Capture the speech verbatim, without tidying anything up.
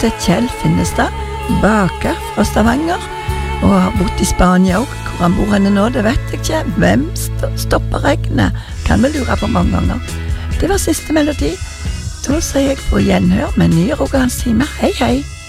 heter Kjell Finnestad, baker fra Stavanger, og har bodd i Spania også. Hvor han bor henne nå, det vet jeg ikke. Hvem st stopper regnet? Kan vi lure på mange ganger. Det var siste melodi. Da sier jeg på gjenhør med en ny Rogalandstime. Hei, hei!